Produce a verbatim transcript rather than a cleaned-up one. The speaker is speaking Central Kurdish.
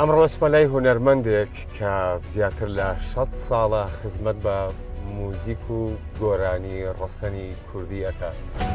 ئەمڕۆ ئەچمە هونەرمەندێک کە زیاتر لە شەد ساڵە خزمەت بە موزیک و گۆرانی ڕەسەنی کوردی ئەکات.